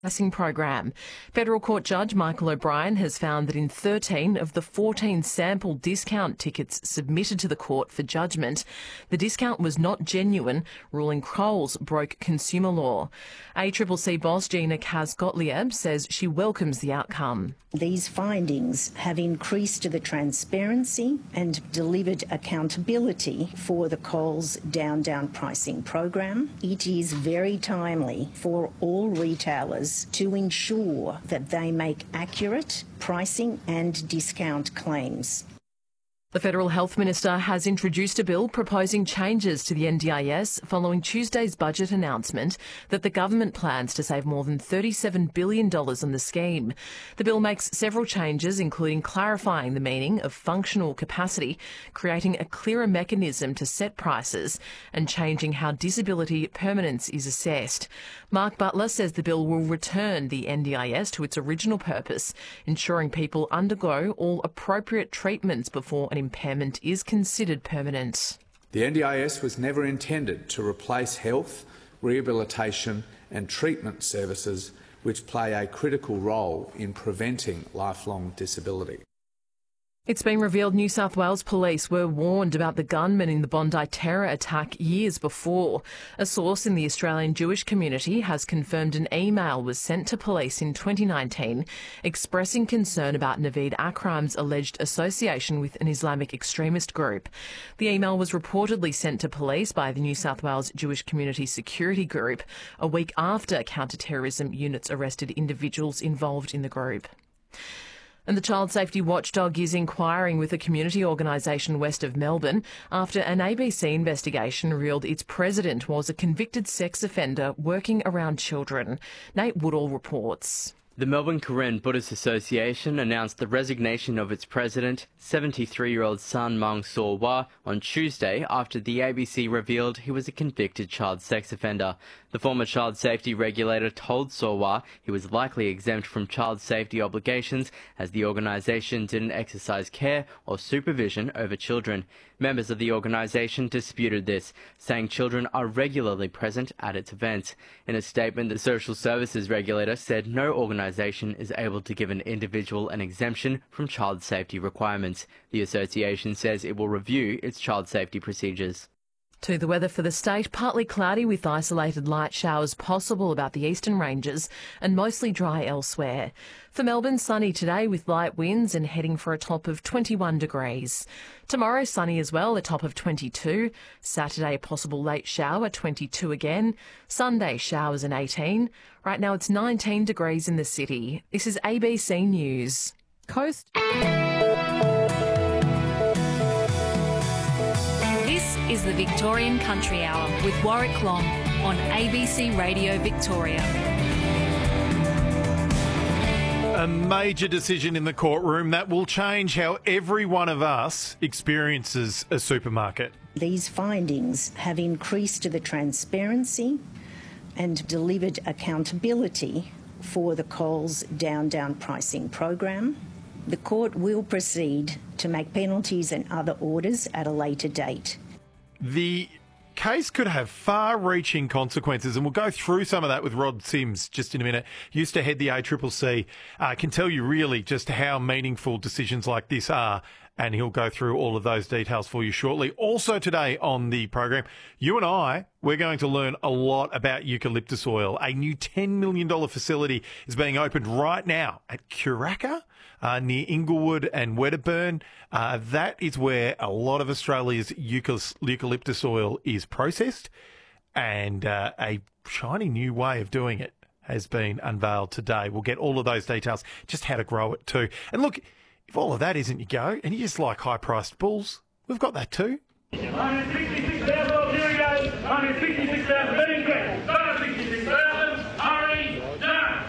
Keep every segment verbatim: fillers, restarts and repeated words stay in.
Pricing program. Federal Court Judge Michael O'Brien has found that in thirteen of the fourteen sample discount tickets submitted to the court for judgment, the discount was not genuine, ruling Coles broke consumer law. A C C C boss Gina Kaz-Gottlieb says she welcomes the outcome. These findings have increased the transparency and delivered accountability for the Coles Down Down pricing program. It is very timely for all retailers to ensure that they make accurate pricing and discount claims. The Federal Health Minister has introduced a bill proposing changes to the N D I S following Tuesday's budget announcement that the government plans to save more than thirty-seven billion dollars on the scheme. The bill makes several changes, including clarifying the meaning of functional capacity, creating a clearer mechanism to set prices, and changing how disability permanence is assessed. Mark Butler says the bill will return the N D I S to its original purpose, ensuring people undergo all appropriate treatments before an impairment is considered permanent. The N D I S was never intended to replace health, rehabilitation and treatment services which play a critical role in preventing lifelong disability. It's been revealed New South Wales police were warned about the gunman in the Bondi terror attack years before. A source in the Australian Jewish community has confirmed an email was sent to police in twenty nineteen expressing concern about Naveed Akram's alleged association with an Islamic extremist group. The email was reportedly sent to police by the New South Wales Jewish Community Security Group a week after counter-terrorism units arrested individuals involved in the group. And the Child Safety Watchdog is inquiring with a community organisation west of Melbourne after an A B C investigation revealed its president was a convicted sex offender working around children. Nate Woodall reports. The Melbourne Korean Buddhist Association announced the resignation of its president, seventy-three-year-old San Maung So Wah, on Tuesday after the A B C revealed he was a convicted child sex offender. The former child safety regulator told So Wah he was likely exempt from child safety obligations as the organisation didn't exercise care or supervision over children. Members of the organisation disputed this, saying children are regularly present at its events. In a statement, the social services regulator said no organisation is able to give an individual an exemption from child safety requirements. The association says it will review its child safety procedures. To the weather for the state, partly cloudy with isolated light showers possible about the eastern ranges and mostly dry elsewhere. For Melbourne, sunny today with light winds and heading for a top of twenty-one degrees. Tomorrow, sunny as well, a top of twenty-two. Saturday, a possible late shower, twenty-two again. Sunday, showers and eighteen. Right now, it's nineteen degrees in the city. This is A B C News. Coast. This is the Victorian Country Hour with Warwick Long on A B C Radio Victoria. A major decision in the courtroom that will change how every one of us experiences a supermarket. These findings have increased the transparency and delivered accountability for the Coles Down Down pricing program. The court will proceed to make penalties and other orders at a later date. The case could have far-reaching consequences, and we'll go through some of that with Rod Sims just in a minute. Used to head the A C C C, uh, can tell you really just how meaningful decisions like this are, and he'll go through all of those details for you shortly. Also today on the program, you and I, we're going to learn a lot about eucalyptus oil. A new ten million dollars facility is being opened right now at Curracka, uh, near Inglewood and Wedderburn. Uh, that is where a lot of Australia's eucalyptus oil is processed, and uh, a shiny new way of doing it has been unveiled today. We'll get all of those details, just how to grow it too. And look, if all of that isn't your go, and you just like high-priced bulls, we've got that too. one hundred sixty-six thousand Cheerios, one hundred sixty-six thousand Betting Grants, one hundred sixty-six thousand, hurry, done.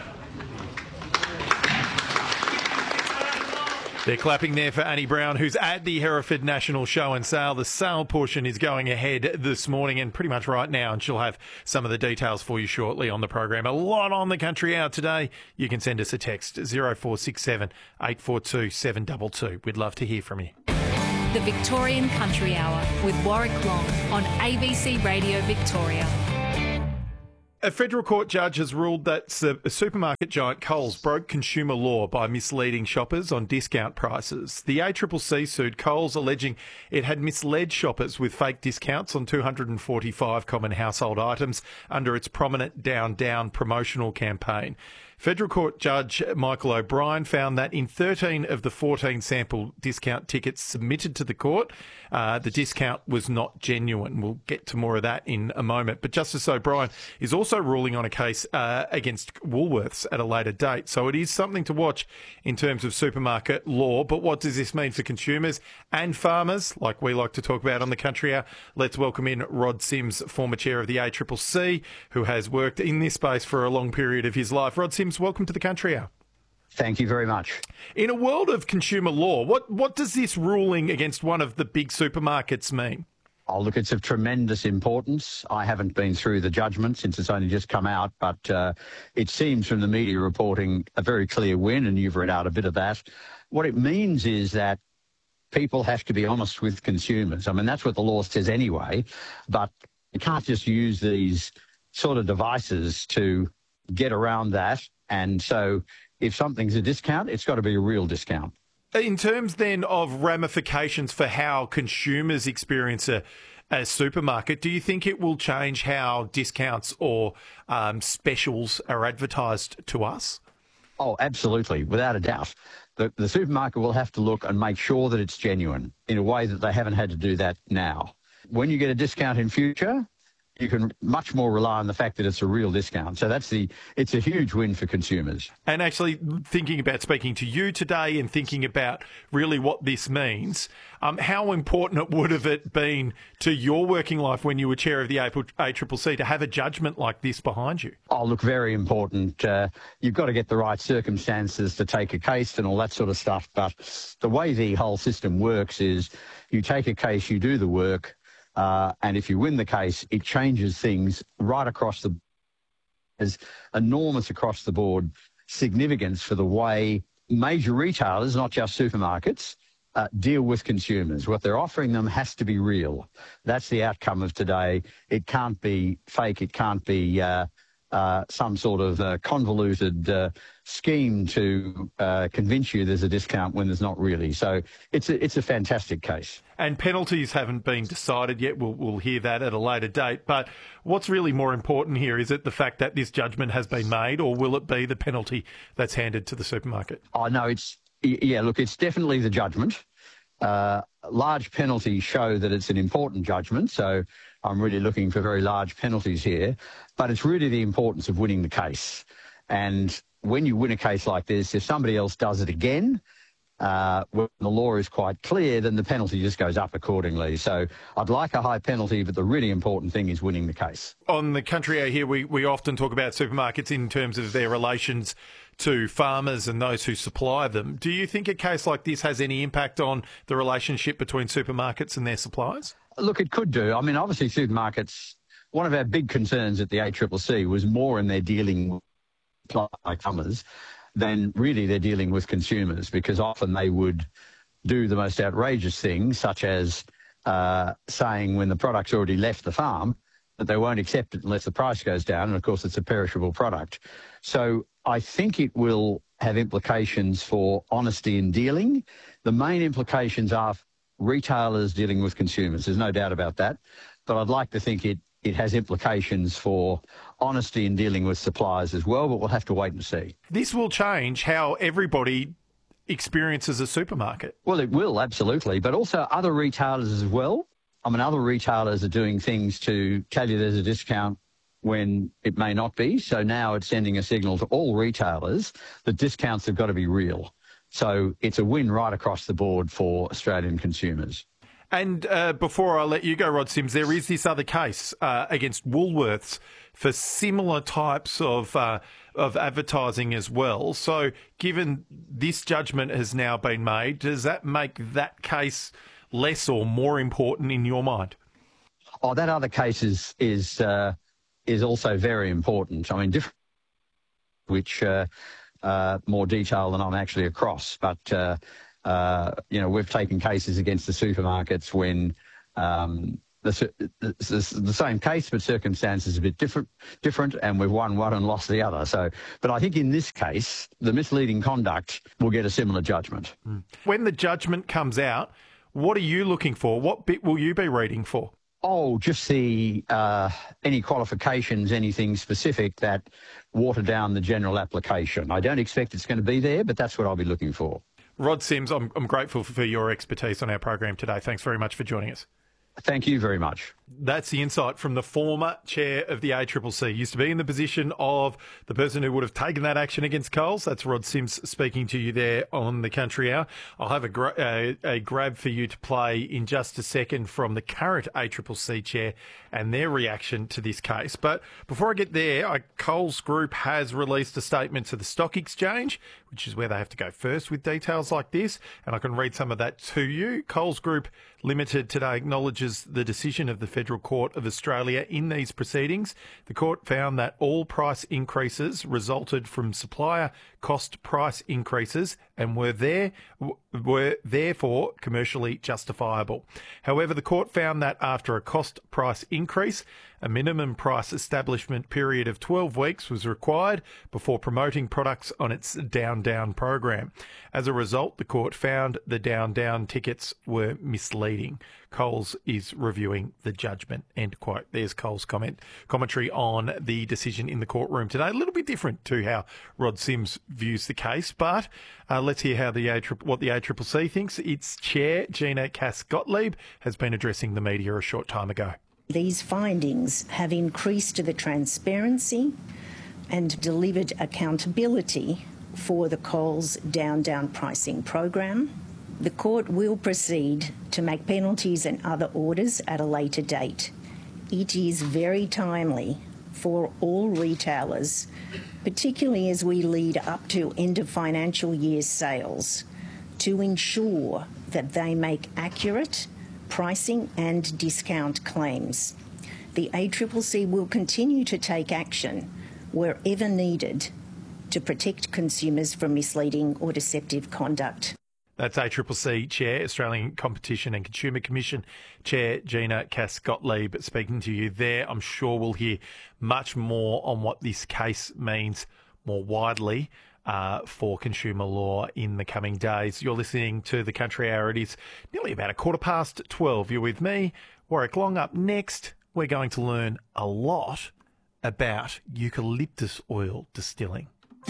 They're clapping there for Annie Brown, who's at the Hereford National Show and Sale. The sale portion is going ahead this morning and pretty much right now, and she'll have some of the details for you shortly on the program. A lot on the country hour today. You can send us a text, zero four six seven, eight four two, seven two two. We'd love to hear from you. The Victorian Country Hour with Warwick Long on A B C Radio Victoria. A federal court judge has ruled that supermarket giant Coles broke consumer law by misleading shoppers on discount prices. The A C C C sued Coles, alleging it had misled shoppers with fake discounts on two hundred forty-five common household items under its prominent Down Down promotional campaign. Federal Court Judge Michael O'Brien found that in thirteen of the fourteen sample discount tickets submitted to the court, uh, the discount was not genuine. We'll get to more of that in a moment. But Justice O'Brien is also ruling on a case uh, against Woolworths at a later date. So it is something to watch in terms of supermarket law. But what does this mean for consumers and farmers, like we like to talk about on the Country Hour? Let's welcome in Rod Sims, former chair of the A C C C, who has worked in this space for a long period of his life. Rod Sims, welcome to the Country Hour. Thank you very much. In a world of consumer law, what, what does this ruling against one of the big supermarkets mean? Oh, look, it's of tremendous importance. I haven't been through the judgment since it's only just come out, but uh, it seems from the media reporting a very clear win, and you've read out a bit of that. What it means is that people have to be honest with consumers. I mean, that's what the law says anyway, but you can't just use these sort of devices to get around that. And so if something's a discount, it's got to be a real discount. In terms then of ramifications for how consumers experience a, a supermarket, do you think it will change how discounts or um, specials are advertised to us? Oh, absolutely, without a doubt. The, the supermarket will have to look and make sure that it's genuine in a way that they haven't had to do that now. When you get a discount in future, you can much more rely on the fact that it's a real discount. So that's the, it's a huge win for consumers. And actually thinking about speaking to you today and thinking about really what this means, um, how important would have it been to your working life when you were chair of the A C C C to have a judgment like this behind you? Oh, look, very important. Uh, you've got to get the right circumstances to take a case and all that sort of stuff. But the way the whole system works is you take a case, you do the work, Uh, and if you win the case, it changes things right across the... There's enormous across the board significance for the way major retailers, not just supermarkets, uh, deal with consumers. What they're offering them has to be real. That's the outcome of today. It can't be fake. It can't be uh, uh, some sort of uh, convoluted uh, scheme to uh, convince you there's a discount when there's not really. So it's a, it's a fantastic case. And penalties haven't been decided yet. We'll, we'll hear that at a later date. But what's really more important here, is it the fact that this judgment has been made, or will it be the penalty that's handed to the supermarket? Oh, no, it's, yeah, look, it's definitely the judgment. Uh, large penalties show that it's an important judgment, so I'm really looking for very large penalties here. But it's really the importance of winning the case. And when you win a case like this, if somebody else does it again, uh, when the law is quite clear, then the penalty just goes up accordingly. So I'd like a high penalty, but the really important thing is winning the case. On the Country Hour here, we, we often talk about supermarkets in terms of their relations to farmers and those who supply them. Do you think a case like this has any impact on the relationship between supermarkets and their suppliers? Look, it could do. I mean, obviously supermarkets, one of our big concerns at the A C C C was more in their dealing with farmers than really they're dealing with consumers, because often they would do the most outrageous things, such as uh, saying when the product's already left the farm that they won't accept it unless the price goes down, and of course it's a perishable product. So I think it will have implications for honesty in dealing. The main implications are retailers dealing with consumers, there's no doubt about that, but I'd like to think it It has implications for honesty in dealing with suppliers as well, but we'll have to wait and see. This will change how everybody experiences a supermarket. Well, it will, absolutely, but also other retailers as well. I mean, other retailers are doing things to tell you there's a discount when it may not be. So now it's sending a signal to all retailers that discounts have got to be real. So it's a win right across the board for Australian consumers. And uh, before I let you go, Rod Sims, there is this other case uh, against Woolworths for similar types of uh, of advertising as well. So given this judgment has now been made, does that make that case less or more important in your mind? Oh, that other case is, is, uh, is also very important. I mean, different, which uh, uh, more detail than I'm actually across, but... Uh, Uh, you know, we've taken cases against the supermarkets when um, the, the, the same case, but circumstances a bit different, different, and we've won one and lost the other. So, but I think in this case, the misleading conduct will get a similar judgment. When the judgment comes out, what are you looking for? What bit will you be reading for? Oh, just the uh, any qualifications, anything specific that water down the general application. I don't expect it's going to be there, but that's what I'll be looking for. Rod Sims, I'm, I'm grateful for your expertise on our program today. Thanks very much for joining us. Thank you very much. That's the insight from the former chair of the A C C C. Used to be in the position of the person who would have taken that action against Coles. That's Rod Sims speaking to you there on the Country Hour. I'll have a, gra- a, a grab for you to play in just a second from the current A C C C chair and their reaction to this case. But before I get there, I, Coles Group has released a statement to the Stock Exchange, which is where they have to go first with details like this, and I can read some of that to you. Coles Group Limited today acknowledges the decision of the Federal Court of Australia in these proceedings. The court found that all price increases resulted from supplier cost price increases and were there were therefore commercially justifiable. However, the court found that after a cost price increase, a minimum price establishment period of twelve weeks was required before promoting products on its Down Down program. As a result, the court found the Down Down tickets were misleading. Coles is reviewing the judgment. End quote. There's Coles' comment commentary on the decision in the courtroom today. A little bit different to how Rod Sims views the case, but uh, let's hear how the A- what the A C C C thinks. Its chair, Gina Cass-Gottlieb, has been addressing the media a short time ago. These findings have increased the transparency and delivered accountability for the Coles Down Down pricing program. The court will proceed to make penalties and other orders at a later date. It is very timely for all retailers, particularly as we lead up to end of financial year sales, to ensure that they make accurate pricing and discount claims. The A C C C will continue to take action wherever needed to protect consumers from misleading or deceptive conduct. That's A C C C Chair, Australian Competition and Consumer Commission Chair Gina Cass-Gottlieb speaking to you there. I'm sure we'll hear much more on what this case means more widely Uh, for consumer law in the coming days. You're listening to the Country Hour. It is nearly about a quarter past twelve. You're with me, Warwick Long. Up next, we're going to learn a lot about eucalyptus oil distilling.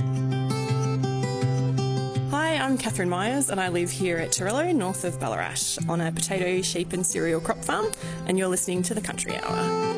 Hi, I'm Catherine Myers and I live here at Torello, north of Ballarat, on a potato, sheep and cereal crop farm, and you're listening to the Country Hour.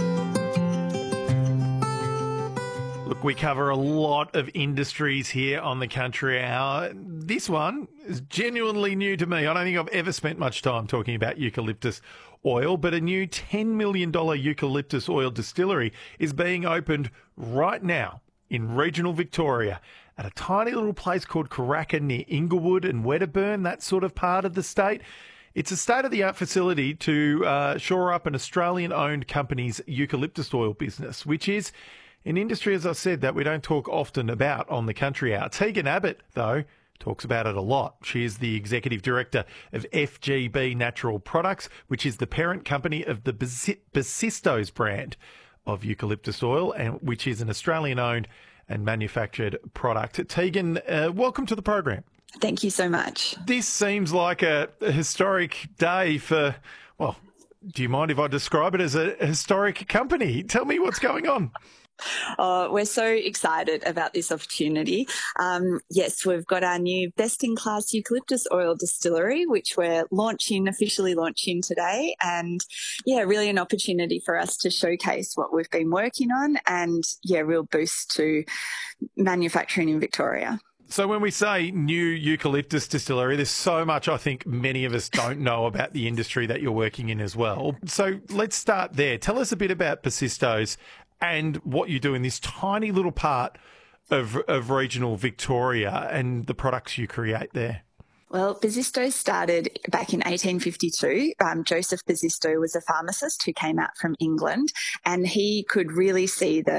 Look, we cover a lot of industries here on the Country Hour. This one is genuinely new to me. I don't think I've ever spent much time talking about eucalyptus oil, but a new ten million dollars eucalyptus oil distillery is being opened right now in regional Victoria at a tiny little place called Karaka near Inglewood and Wedderburn, that sort of part of the state. It's a state-of-the-art facility to uh, shore up an Australian-owned company's eucalyptus oil business, which is an industry, as I said, that we don't talk often about on the Country Hour. Tegan Abbott, though, talks about it a lot. She is the Executive Director of F G B Natural Products, which is the parent company of the Basistos brand of eucalyptus oil, and which is an Australian-owned and manufactured product. Tegan, uh, welcome to the program. Thank you so much. This seems like a, a historic day for, well, do you mind if I describe it as a historic company? Tell me what's going on. Oh, we're so excited about this opportunity. Um, yes, we've got our new best-in-class eucalyptus oil distillery, which we're launching, officially launching today. And, yeah, really an opportunity for us to showcase what we've been working on and, yeah, real boost to manufacturing in Victoria. So when we say new eucalyptus distillery, there's so much I think many of us don't know about the industry that you're working in as well. So let's start there. Tell us a bit about Basistos and what you do in this tiny little part of, of regional Victoria and the products you create there. Well, Basistos started back in eighteen fifty-two. Um, Joseph Basisto was a pharmacist who came out from England, and he could really see the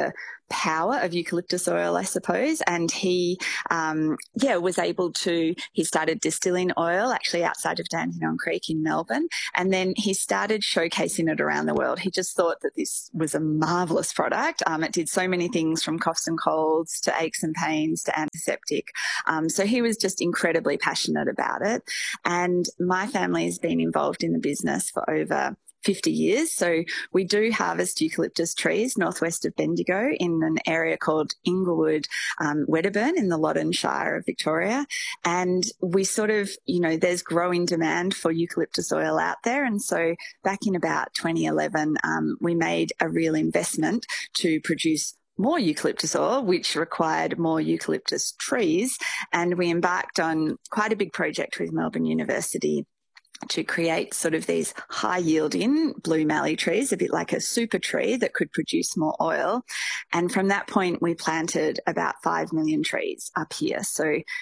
power of eucalyptus oil, I suppose. And he, um, yeah, was able to, he started distilling oil actually outside of Dandenong Creek in Melbourne. And then he started showcasing it around the world. He just thought that this was a marvellous product. Um, it did so many things from coughs and colds to aches and pains to antiseptic. Um, so he was just incredibly passionate about it. And my family has been involved in the business for over fifty years. So we do harvest eucalyptus trees northwest of Bendigo in an area called Inglewood, um, Wedderburn in the Loddon Shire of Victoria. And we sort of, you know, there's growing demand for eucalyptus oil out there. And so back in about twenty eleven, um, we made a real investment to produce more eucalyptus oil, which required more eucalyptus trees. And we embarked on quite a big project with Melbourne University to create sort of these high-yielding blue mallee trees, a bit like a super tree that could produce more oil. And from that point, we planted about five million trees up here. So